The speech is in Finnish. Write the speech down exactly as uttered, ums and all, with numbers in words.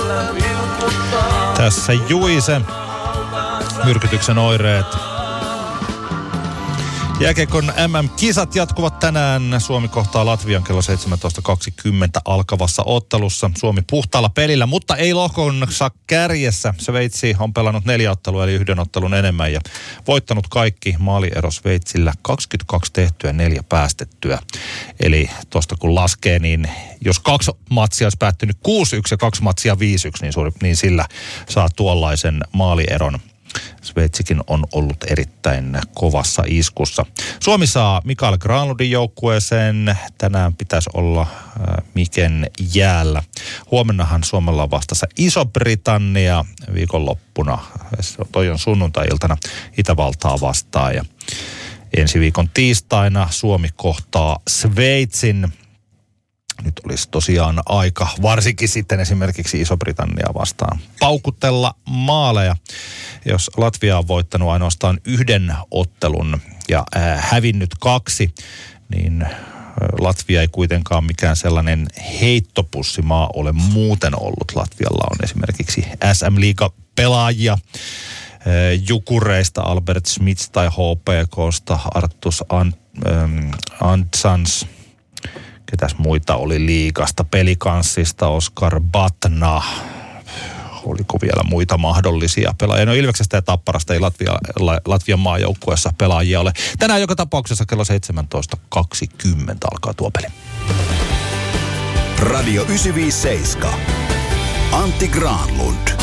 Tässä Juise, myrkytyksen oireet. Jääkiekon M M-kisat jatkuvat tänään. Suomi kohtaa Latvian kello seitsemäntoista kaksikymmentä alkavassa ottelussa. Suomi puhtaalla pelillä, mutta ei lohkonsa kärjessä. Sveitsi on pelannut neljä ottelua, eli yhden ottelun enemmän ja voittanut kaikki. Maaliero Sveitsillä kaksikymmentäkaksi tehtyä, neljä päästettyä. Eli tuosta kun laskee, niin jos kaksi matsia olisi päättynyt kuusi yksi ja kaksi matsia viisi yksi, niin, suuri, niin sillä saa tuollaisen maalieron. Sveitsikin on ollut erittäin kovassa iskussa. Suomi saa Mikael Granlundin joukkueeseen. Tänään pitäisi olla äh, Miken jäällä. Huomennahan Suomella on vastassa Iso-Britannia viikonloppuna. Toi on sunnuntai-iltana Itävaltaa vastaan. Ja ensi viikon tiistaina Suomi kohtaa Sveitsin. Nyt olisi tosiaan aika, varsinkin sitten esimerkiksi Iso-Britannia vastaan, paukutella maaleja. Jos Latvia on voittanut ainoastaan yhden ottelun ja äh, hävinnyt kaksi, niin Latvia ei kuitenkaan mikään sellainen heittopussimaa ole muuten ollut. Latvialla on esimerkiksi S M-liiga-pelaajia äh, Jukureista, Albert Smits tai H P K:sta, Arttus Ant, ähm, Antsans. Ketäs muita oli liigasta? Pelikanssista Oskar Batna. Oliko vielä muita mahdollisia pelaajia? No Ilveksestä ja Tapparasta ei Latvia, Latvian maajoukkueessa pelaajia ole. Tänään joka tapauksessa kello seitsemäntoista kaksikymmentä alkaa tuo peli. Radio yhdeksänsataaviisikymmentäseitsemän. Antti Granlund.